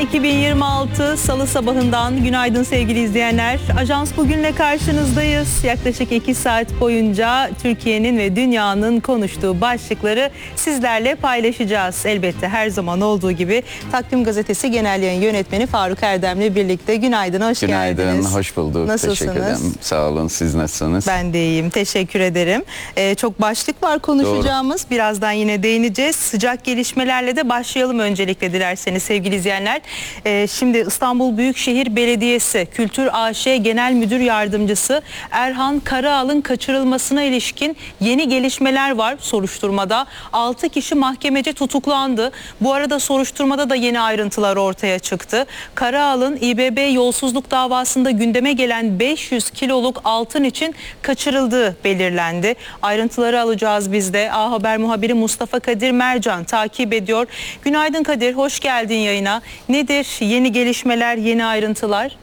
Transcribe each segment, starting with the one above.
2026 Salı sabahından günaydın sevgili izleyenler. Ajans bugünle karşınızdayız. Yaklaşık 2 saat boyunca Türkiye'nin ve dünyanın konuştuğu başlıkları sizlerle paylaşacağız. Elbette her zaman olduğu gibi Takvim Gazetesi Genel Yayın Yönetmeni Faruk Erdem'le birlikte. Günaydın, hoş geldiniz. Günaydın, hoş bulduk. Nasılsınız? Teşekkür ederim. Sağ olun, siz nasılsınız? Ben de iyiyim, teşekkür ederim. Çok başlık var konuşacağımız. Doğru. Birazdan yine değineceğiz. Sıcak gelişmelerle de başlayalım öncelikle dilerseniz sevgili izleyenler. Şimdi İstanbul Büyükşehir Belediyesi Kültür AŞ Genel Müdür Yardımcısı Erhan Karaal'ın kaçırılmasına ilişkin yeni gelişmeler var soruşturmada. 6 kişi mahkemece tutuklandı. Bu arada soruşturmada da yeni ayrıntılar ortaya çıktı. Karaal'ın İBB yolsuzluk davasında gündeme gelen 500 kiloluk altın için kaçırıldığı belirlendi. Ayrıntıları alacağız biz de. A Haber muhabiri Mustafa Kadir Mercan takip ediyor. Günaydın Kadir, hoş geldin yayına. Nedir yeni gelişmeler, yeni ayrıntılar?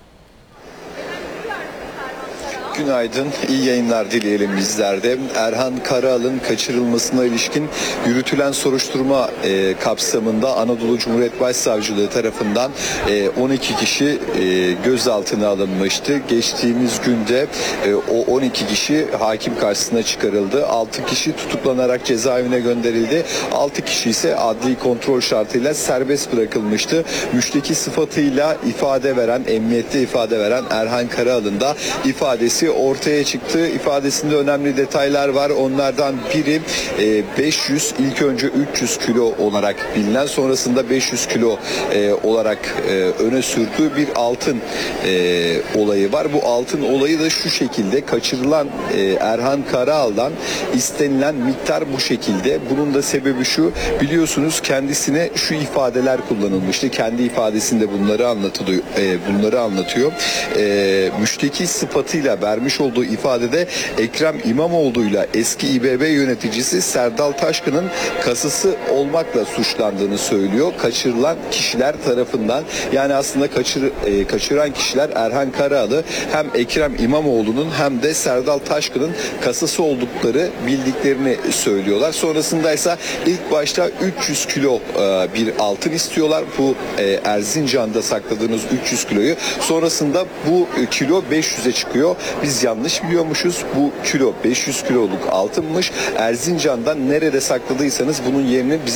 Günaydın, iyi yayınlar dileyelim bizler de. Erhan Karaal'ın kaçırılmasına ilişkin yürütülen soruşturma kapsamında Anadolu Cumhuriyet Başsavcılığı tarafından 12 kişi gözaltına alınmıştı. Geçtiğimiz günde o 12 kişi hakim karşısına çıkarıldı. 6 kişi tutuklanarak cezaevine gönderildi. 6 kişi ise adli kontrol şartıyla serbest bırakılmıştı. Müşteki sıfatıyla ifade veren, emniyette ifade veren Erhan Karaal'ın da ifadesi ortaya çıktı. İfadesinde önemli detaylar var. Onlardan biri 500, ilk önce 300 kilo olarak bilinen, sonrasında 500 kilo olarak öne sürdüğü bir altın olayı var. Bu altın olayı da şu şekilde: kaçırılan Erhan Karaal'dan istenilen miktar bu şekilde. Bunun da sebebi şu: biliyorsunuz kendisine şu ifadeler kullanılmıştı. Kendi ifadesinde bunları anlatıyor. Müşteki sıfatıyla vermiş olduğu ifadede Ekrem İmamoğlu'yla eski İBB yöneticisi Serdal Taşkın'ın kasası olmakla suçlandığını söylüyor. Kaçırılan kişiler tarafından, yani aslında kaçıran kişiler Erhan Karaal'ı hem Ekrem İmamoğlu'nun hem de Serdal Taşkın'ın kasası oldukları bildiklerini söylüyorlar. Sonrasında ise ilk başta 300 kilo bir altın istiyorlar. Bu Erzincan'da sakladığınız 300 kiloyu. Sonrasında bu kilo 500'e çıkıyor. Biz yanlış biliyormuşuz. Bu kilo 500 kiloluk altınmış. Erzincan'dan nerede sakladıysanız bunun yerini bize